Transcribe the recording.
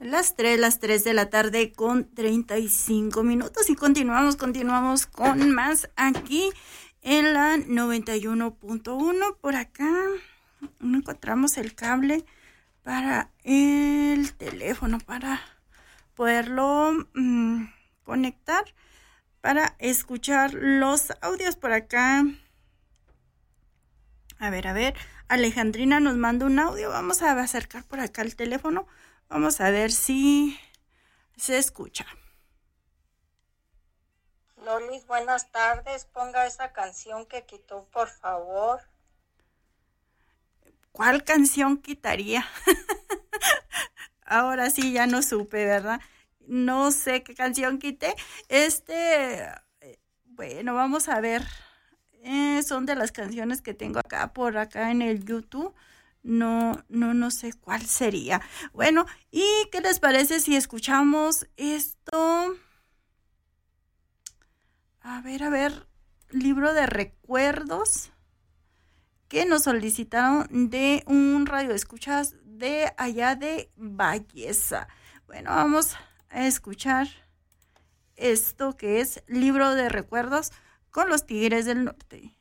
Las 3 de la tarde con 35 minutos y continuamos con más aquí en la 91.1. Por acá no encontramos el cable para el teléfono para poderlo conectar para escuchar los audios por acá. A ver, Alejandrina nos manda un audio, vamos a acercar por acá el teléfono. Vamos a ver si se escucha. Lolis, buenas tardes. Ponga esa canción que quitó, por favor. ¿Cuál canción quitaría? Ahora sí ya no supe, ¿verdad? No sé qué canción quité. Bueno, vamos a ver. Son de las canciones que tengo por acá en el YouTube. No sé cuál sería. Bueno, ¿y qué les parece si escuchamos esto? A ver, libro de recuerdos que nos solicitaron de un radio escuchas de allá de Valleza. Bueno, vamos a escuchar esto que es libro de recuerdos con los Tigres del Norte.